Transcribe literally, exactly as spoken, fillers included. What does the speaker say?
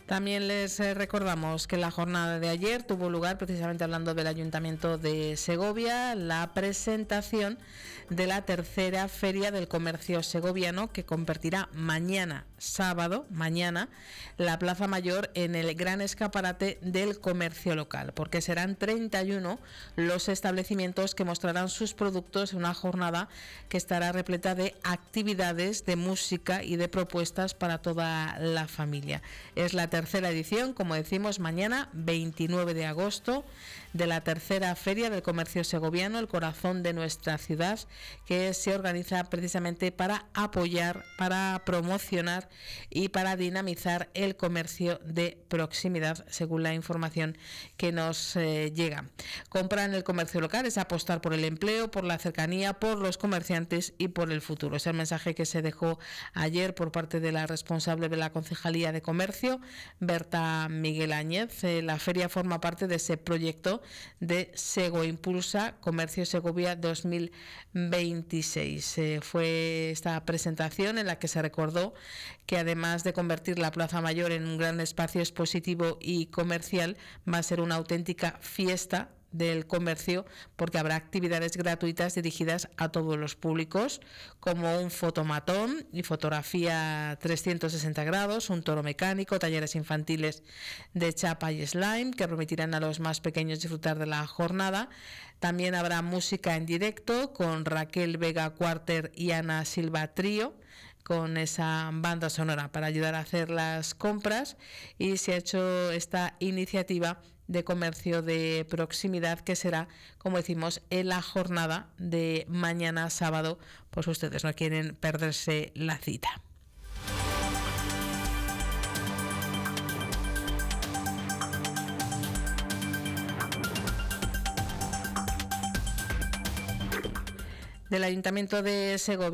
También les eh, recordamos que la jornada de ayer tuvo lugar, precisamente hablando del Ayuntamiento de Segovia, la presentación de la tercera Feria del Comercio Segoviano, que convertirá mañana, sábado, mañana, la Plaza Mayor en el gran escaparate del comercio local, porque serán treinta y uno los establecimientos que mostrarán sus productos en una jornada que estará repleta de actividades, de música y de propuestas para toda la familia. Es la tercera edición, como decimos, mañana veintinueve de agosto, de la tercera Feria del Comercio Segoviano, el corazón de nuestra ciudad, que se organiza precisamente para apoyar, para promocionar y para dinamizar el comercio de proximidad, según la información que nos eh, llega. Comprar en el comercio local es apostar por el empleo, por la cercanía, por los comerciantes y por el futuro. Es el mensaje que se dejó ayer por parte de la responsable de la Concejalía de Comercio, Berta Miguel Áñez. Eh, la feria forma parte de ese proyecto de Sego Impulsa Comercio Segovia dos mil veintiséis. Eh, fue esta presentación en la que se recordó que además de convertir la Plaza Mayor en un gran espacio expositivo y comercial, va a ser una auténtica fiesta del comercio, porque habrá actividades gratuitas dirigidas a todos los públicos, como un fotomatón y fotografía trescientos sesenta grados, un toro mecánico, talleres infantiles de chapa y slime que permitirán a los más pequeños disfrutar de la jornada. También habrá música en directo con Raquel Vega Cuarter y Ana Silva Trío, con esa banda sonora para ayudar a hacer las compras, y se ha hecho esta iniciativa de comercio de proximidad que será, como decimos, en la jornada de mañana sábado, pues ustedes no quieren perderse la cita. Del Ayuntamiento de Segovia.